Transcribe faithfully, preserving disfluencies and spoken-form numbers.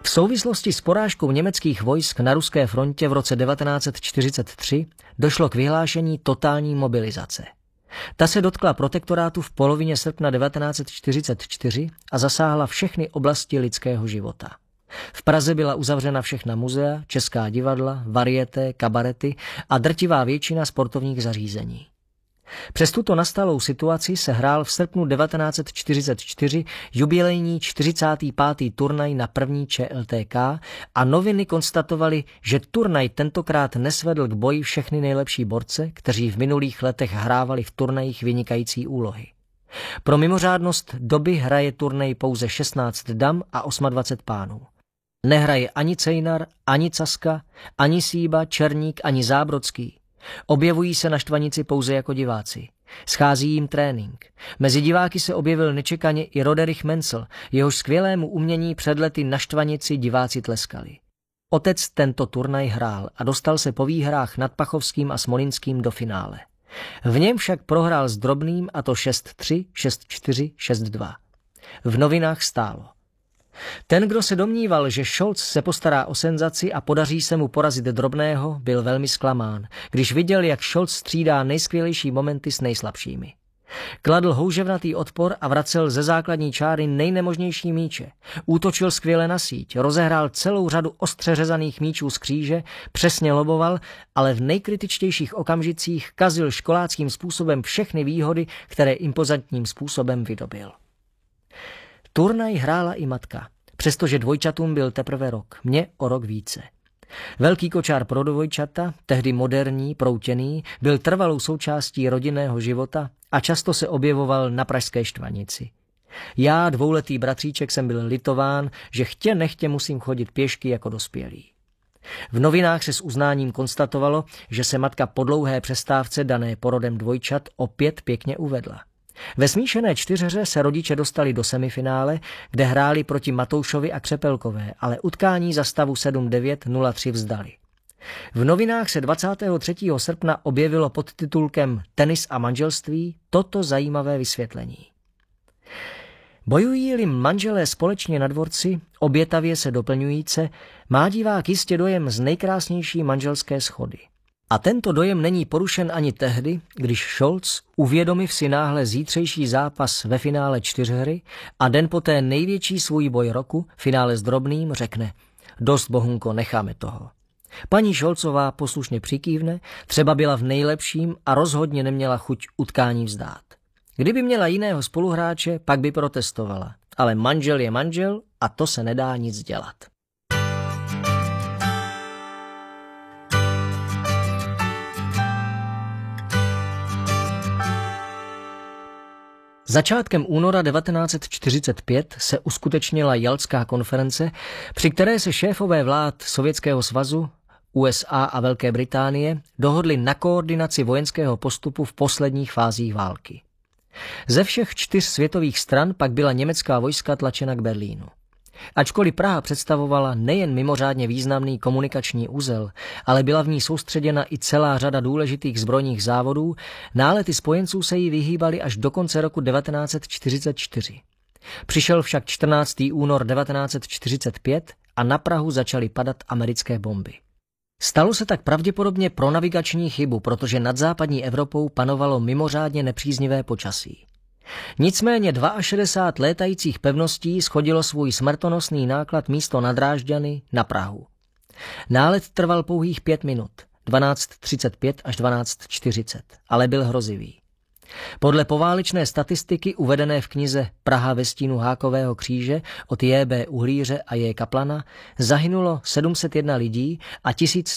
V souvislosti s porážkou německých vojsk na ruské frontě v roce devatenáct set čtyřicet tři došlo k vyhlášení totální mobilizace. Ta se dotkla protektorátu v polovině srpna devatenáct set čtyřicet čtyři a zasáhla všechny oblasti lidského života. V Praze byla uzavřena všechna muzea, česká divadla, varieté, kabarety a drtivá většina sportovních zařízení. Přes tuto nastalou situaci se hrál v srpnu devatenáct set čtyřicet čtyři jubilejní čtyřicátý pátý turnaj na první Č L T K a noviny konstatovaly, že turnaj tentokrát nesvedl k boji všechny nejlepší borce, kteří v minulých letech hrávali v turnajích vynikající úlohy. Pro mimořádnost doby hraje turnaj pouze šestnáct dam a dvacet osm pánů. Nehraje ani Cejnar, ani Caska, ani Síba, Černík, ani Zábrodský. Objevují se na štvanici pouze jako diváci. Schází jim trénink. Mezi diváky se objevil nečekaně i Roderich Mencel, jehož skvělému umění před lety na štvanici diváci tleskali. Otec tento turnaj hrál a dostal se po výhrách nad Pachovským a Smolinským do finále. V něm však prohrál s Drobným, a to šest tři, šest čtyři, šest dva. V novinách stálo: ten, kdo se domníval, že Scholz se postará o senzaci a podaří se mu porazit Drobného, byl velmi zklamán, když viděl, jak Scholz střídá nejskvělejší momenty s nejslabšími. Kladl houževnatý odpor a vracel ze základní čáry nejnemožnější míče. Útočil skvěle na síť, rozehrál celou řadu ostře řezaných míčů z kříže, přesně loboval, ale v nejkritičtějších okamžicích kazil školáckým způsobem všechny výhody, které impozantním způsobem vydobil. Turnaj hrála i matka, přestože dvojčatům byl teprve rok, mě o rok více. Velký kočár pro dvojčata, tehdy moderní, proutěný, byl trvalou součástí rodinného života a často se objevoval na pražské štvanici. Já, dvouletý bratříček, jsem byl litován, že chtě nechtě musím chodit pěšky jako dospělý. V novinách se s uznáním konstatovalo, že se matka po dlouhé přestávce dané porodem dvojčat opět pěkně uvedla. Ve smíšené čtyřhře se rodiče dostali do semifinále, kde hráli proti Matoušovi a Křepelkové, ale utkání za stavu sedm devět nula tři vzdali. V novinách se dvacátého třetího srpna objevilo pod titulkem Tenis a manželství toto zajímavé vysvětlení. Bojují-li manželé společně na dvorci, obětavě se doplňujíce, má divák jistě dojem z nejkrásnější manželské schody. A tento dojem není porušen ani tehdy, když Scholz, uvědomiv si náhle zítřejší zápas ve finále čtyřhry a den poté největší svůj boj roku, finále s Drobným, řekne: dost, Bohunko, necháme toho. Paní Scholzová poslušně přikývne, třeba byla v nejlepším a rozhodně neměla chuť utkání vzdát. Kdyby měla jiného spoluhráče, pak by protestovala. Ale manžel je manžel a to se nedá nic dělat. Začátkem února devatenáct set čtyřicet pět se uskutečnila Jaltská konference, při které se šéfové vlád Sovětského svazu, U S A a Velké Británie dohodli na koordinaci vojenského postupu v posledních fázích války. Ze všech čtyř světových stran pak byla německá vojska tlačena k Berlínu. Ačkoliv Praha představovala nejen mimořádně významný komunikační uzel, ale byla v ní soustředěna i celá řada důležitých zbrojních závodů, nálety spojenců se jí vyhýbaly až do konce roku devatenáct set čtyřicet čtyři. Přišel však čtrnáctého února devatenáct set čtyřicet pět a na Prahu začaly padat americké bomby. Stalo se tak pravděpodobně pro navigační chybu, protože nad západní Evropou panovalo mimořádně nepříznivé počasí. Nicméně šedesát dva létajících pevností shodilo svůj smrtonosný náklad místo na Drážďany na Prahu. Nálet trval pouhých pět minut, dvanáct třicet pět až dvanáct čtyřicet, ale byl hrozivý. Podle poválečné statistiky uvedené v knize Praha ve stínu Hákového kříže od J B Uhlíře a J Kaplana zahynulo sedm set jedna lidí a tisíc